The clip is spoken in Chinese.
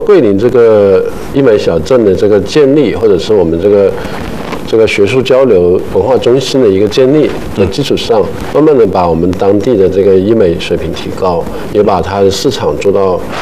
桂林这个医美小镇的这个建立，或者是我们这个学术交流文化中心的一个建立的基础上，慢慢的把我们当地的这个医美水平提高，也把它的市场做到